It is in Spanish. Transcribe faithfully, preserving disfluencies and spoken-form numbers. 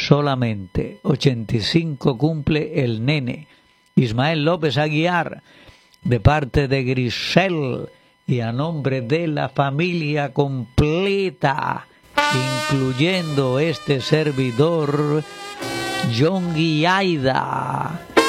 solamente ochenta y cinco cumple el nene Ismael López Aguiar, de parte de Grisel y a nombre de la familia completa, incluyendo este servidor, John Guiaida.